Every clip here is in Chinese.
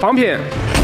仿品。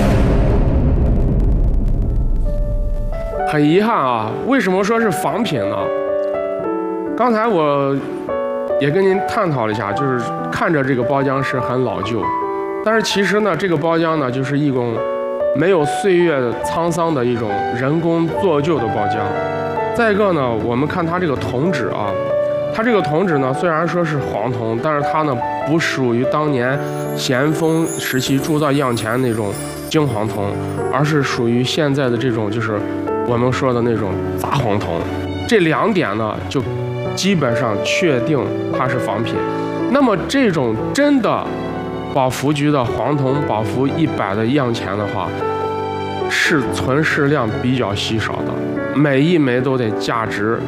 很遗憾啊，为什么说是仿品呢？刚才我也跟您探讨了一下，就是看着这个包浆是很老旧，但是其实呢，这个包浆呢就是一种没有岁月沧桑的一种人工做旧的包浆。再一个呢，我们看它这个铜质啊，它这个铜质呢虽然说是黄铜，但是它呢不属于当年咸丰时期铸造样前那种精黄铜，而是属于现在的这种就是我们说的那种杂黄铜。这2点呢就基本上确定它是仿品。那么这种真的保福局的黄铜保福100的样前的话，是存世量比较稀少的，每一枚都得价值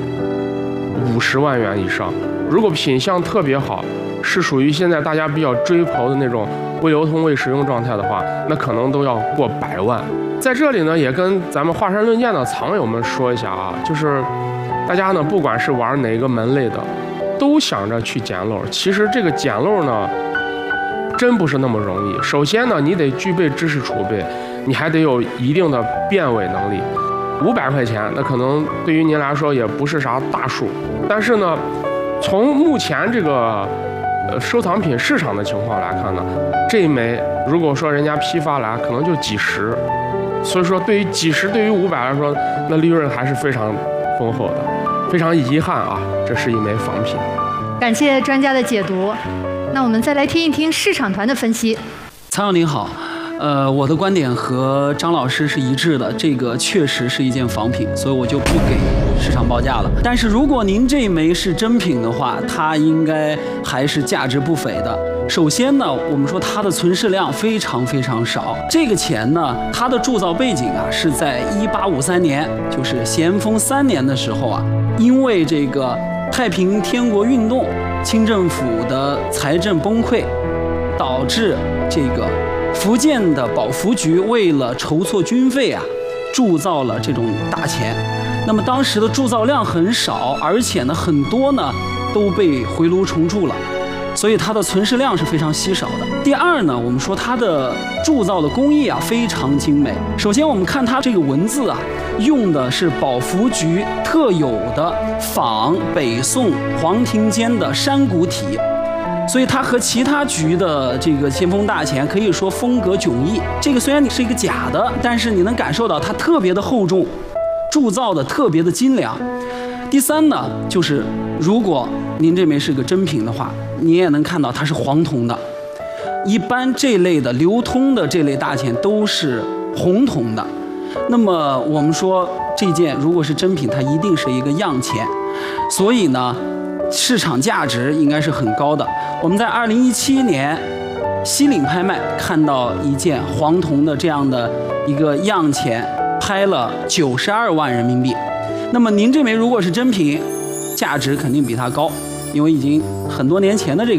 50万元以上。如果品相特别好，是属于现在大家比较追捧的那种未流通未使用状态的话，那可能都要过100万。在这里呢，也跟咱们华山论剑的藏友们说一下啊，就是大家呢不管是玩哪个门类的，都想着去捡漏。其实这个捡漏呢，真不是那么容易。首先呢，你得具备知识储备，你还得有一定的辨伪能力。500块钱，那可能对于您来说也不是啥大数，但是呢，从目前这个收藏品市场的情况来看呢，这一枚如果说人家批发来，可能就几十，所以说对于几十，对于500来说，那利润还是非常丰厚的。非常遗憾啊，这是一枚仿品。 感谢专家的解读。那我们再来听一听市场团的分析。 苍友您好，我的观点和张老师是一致的，这个确实是一件仿品，所以我就不给市场报价了。但是如果您这枚是真品的话，它应该还是价值不菲的。首先呢，我们说它的存世量非常非常少。这个钱呢，它的铸造背景啊是在1853年，就是咸丰3年的时候啊，因为这个太平天国运动，清政府的财政崩溃，导致这个福建的保福局为了筹措军费啊，铸造了这种大钱。那么当时的铸造量很少，而且呢很多呢都被回炉重铸了，所以它的存世量是非常稀少的。第二呢，我们说它的铸造的工艺啊非常精美。首先我们看它这个文字啊，用的是保福局特有的仿北宋黄庭坚的山谷体，所以它和其他局的这个咸丰大钱可以说风格迥异。这个虽然是一个假的，但是你能感受到它特别的厚重，铸造的特别的精良。第三呢，就是如果您这枚是个真品的话，你也能看到它是黄铜的。一般这类的流通的这类大钱都是红铜的。那么我们说这件如果是真品，它一定是一个样钱，所以呢，市场价值应该是很高的。我们在2017年西岭拍卖看到一件黄铜的这样的一个样钱，拍了92万人民币。那么您这枚如果是真品，价值肯定比它高，因为已经很多年前的这个